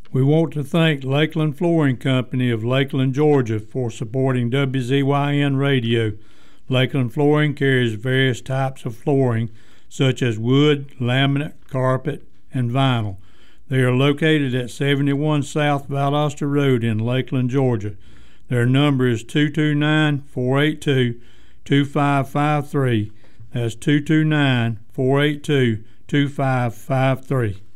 We want to thank Lakeland Flooring Company of Lakeland, Georgia for supporting WZYN Radio. Lakeland Flooring carries various types of flooring such as wood, laminate, carpet, and vinyl. They are located at 71 South Valdosta Road in Lakeland, Georgia. Their number is 229-482-2553. That's 229-482-2553.